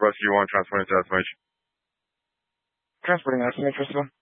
rescue one, transporting to estimation. Transporting estimate, Crystal.